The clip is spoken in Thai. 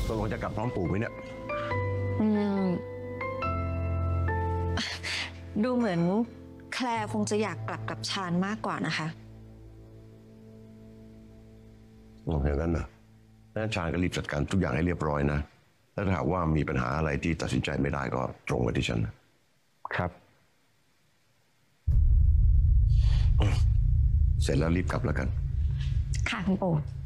ตกลงจะกลับพร้อมปู่ไหมเนี่ยอืม ดูเหมือนแคลร์คงจะอยากกลับกับชาญมากกว่านะคะอย่างนั้นนะงั้นชาญก็รีบจัดการทุกอย่างให้เรียบร้อยนะแล้วถ้าหากว่ามีปัญหาอะไรที่ตัดสินใจไม่ได้ก็ตรงมาที่ฉันครับเสร็จแล้วรีบกลับแล้วกันค่ะคุณปู่